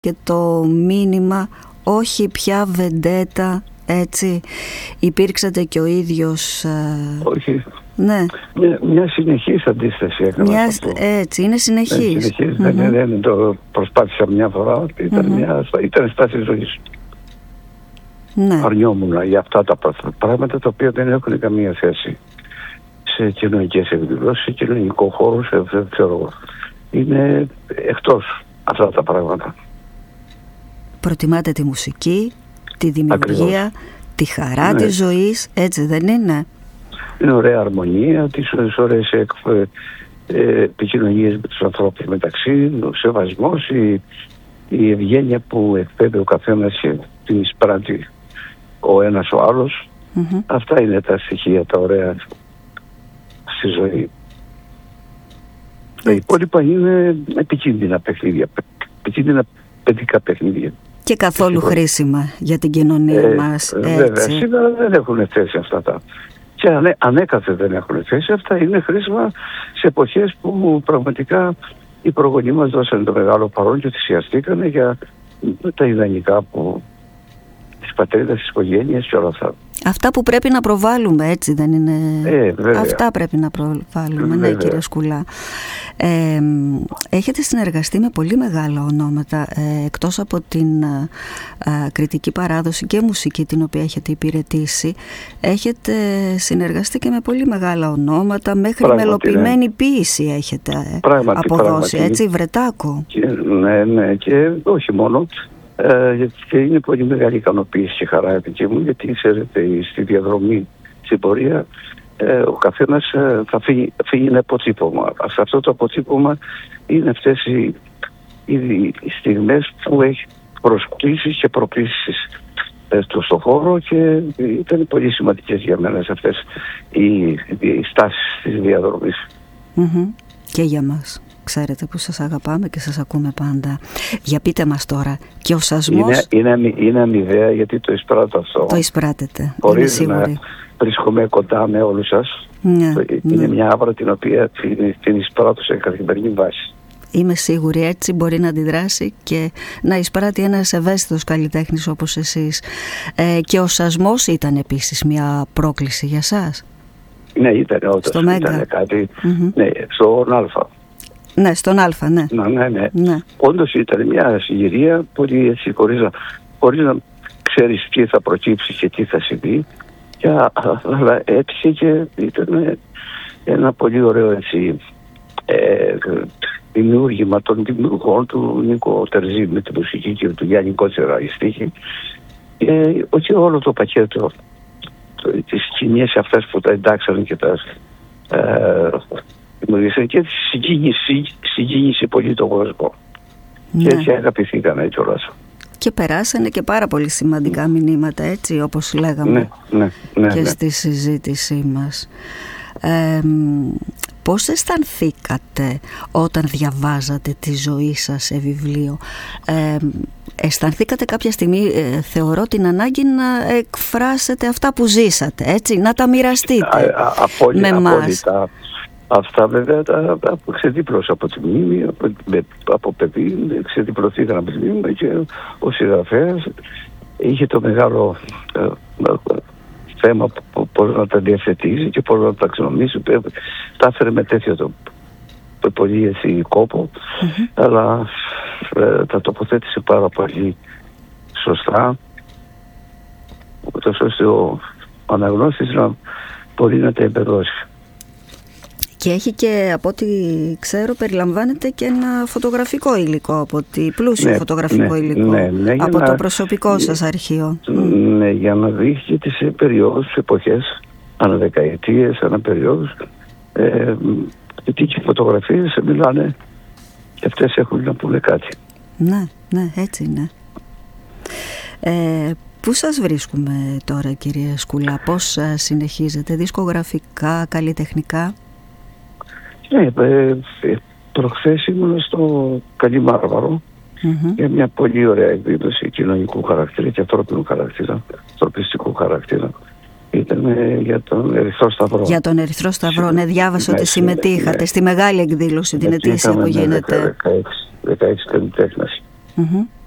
και το μήνυμα όχι πια βεντέτα, έτσι, υπήρξατε και ο ίδιος. Όχι. Ναι. Μια συνεχής αντίσταση έκανα. Έτσι, είναι συνεχής. Δεν το προσπάθησα μια φορά, ήταν στάση ζωής. Ναι. Αρνιόμουν για αυτά τα πράγματα τα οποία δεν έχουν καμία θέση σε κοινωνικές εκδηλώσεις, σε κοινωνικό χώρο, είναι εκτός αυτά τα πράγματα. Προτιμάτε τη μουσική, τη δημιουργία, ακριβώς, τη χαρά της ζωής, έτσι δεν είναι? Είναι ωραία αρμονία, τις ωραίες επικοινωνίες με τους ανθρώπους μεταξύ, ο σεβασμός, η ευγένεια που εκπέμπει ο καθένας και την εισπράττει ο ένας ο άλλος. Αυτά είναι τα στοιχεία τα ωραία στη ζωή. Τα υπόλοιπα είναι επικίνδυνα παιχνίδια, επικίνδυνα παιδικά παιχνίδια. Και καθόλου χρήσιμα για την κοινωνία μας. Βέβαια, σήμερα δεν έχουν θέση αυτά τα. Και ανέκαθεν δεν έχουν θέση. Αυτά είναι χρήσιμα σε εποχές που πραγματικά οι προγονείς μας δώσαν το μεγάλο παρόν και θυσιαστήκανε για τα ιδανικά που της πατρίδας, της οικογένειας και όλα αυτά. Αυτά που πρέπει να προβάλλουμε, έτσι δεν είναι? Αυτά πρέπει να προβάλλουμε, ναι, κύριε Σκουλά. Έχετε συνεργαστεί με πολύ μεγάλα ονόματα, εκτός από την κριτική παράδοση και μουσική την οποία έχετε υπηρετήσει. Έχετε συνεργαστεί και με πολύ μεγάλα ονόματα, μέχρι μελοποιημένη ποίηση έχετε αποδώσει, έτσι, Βρετάκο. Ναι, και όχι μόνο. Και είναι πολύ μεγάλη ικανοποίηση και χαρά δική μου, γιατί ξέρετε, στη διαδρομή, στην πορεία, ο καθένας θα φύγει ένα αποτύπωμα. Σε αυτό το αποτύπωμα είναι αυτές οι στιγμές που έχει προσκλήσεις και προκλήσεις στον χώρο, και ήταν πολύ σημαντικές για μένα σε αυτές οι στάσεις της διαδρομής. Και για μας. Ξέρετε που σας αγαπάμε και σας ακούμε πάντα. Για πείτε μας τώρα, και ο σασμός... Είναι αμοιβαία, γιατί το εισπράττω αυτό. Το εισπράττετε, χωρίς να βρίσκομαι κοντά με όλους σας. Είναι μια άβρα την οποία την εισπράττω σε καθημερινή βάση. Είμαι σίγουρη, έτσι μπορεί να αντιδράσει και να εισπράττει ένας ευαίσθητος καλλιτέχνης όπως εσείς. Και ο σασμός ήταν επίσης μια πρόκληση για σας? Ναι, ήταν κάτι. Ναι, στον Α. Ναι, στον Α, ναι. Ναι. Όντως ήταν μια συγκυρία πολύ έτσι, χωρίς να ξέρεις τι θα προκύψει και τι θα συμβεί. Αλλά έτυχε και ήταν ένα πολύ ωραίο έτσι, δημιούργημα των δημιουργών του Νίκο Τερζή με τη μουσική και του Γιάννη Κότσερα η στίχη. Και όλο το πακέτο, τις σκηνές αυτές που τα εντάξαν και τα δημιουργήσαν, και συγκίνησε πολύ τον κόσμο. Και έτσι αγαπηθήκανε κιόλας. Και περάσανε και πάρα πολύ σημαντικά μηνύματα, έτσι, όπως λέγαμε και στη συζήτησή μας. Πώς αισθανθήκατε όταν διαβάζατε τη ζωή σας σε βιβλίο? Αισθανθήκατε κάποια στιγμή, θεωρώ, την ανάγκη να εκφράσετε αυτά που ζήσατε, έτσι, να τα μοιραστείτε με εμάς? Αυτά βέβαια τα ξεδίπλωσα από τη μνήμη, από παιδί, ξεδίπλωθήκαν από τη μνήμη, και ο συγγραφέας είχε το μεγάλο θέμα πώς να τα διαθετήσει και πώς να τα ταξινομήσει. Τα έφερε με τέτοιο πολύ έτσι κόπο, αλλά τα τοποθέτησε πάρα πολύ σωστά, ούτως ώστε ο αναγνώστης να μπορεί να τα εμπεδώσει. Και έχει και, από ό,τι ξέρω, περιλαμβάνεται και ένα φωτογραφικό υλικό, πλούσιο φωτογραφικό υλικό, από το προσωπικό σας αρχείο. Ναι, για να δείχνει τις περιόδους, εποχές, αναδεκαετίες, αναπεριόδους, γιατί και οι φωτογραφίες μιλάνε και αυτές έχουν να πούνε κάτι. Ναι, έτσι είναι. Πού σας βρίσκουμε τώρα, κυρία Σκουλά? Πώς συνεχίζετε, δισκογραφικά, καλλιτεχνικά? Ναι, προχθές ήμουν στο Καλιμάρβαρο για μια πολύ ωραία εκδήλωση κοινωνικού χαρακτήρα και ανθρώπινου χαρακτήρα, ανθρωπιστικού χαρακτήρα. Ήταν για τον Ερυθρό Σταυρό. Για τον Ερυθρό Σταυρό, ναι, διάβασα ότι συμμετείχατε στη μεγάλη εκδήλωση την ετήσια που γίνεται. 16 καλλιτέχνες.